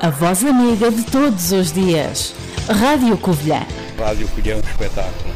A voz amiga de todos os dias. Rádio Covilhã. Rádio Covilhã, um espetáculo.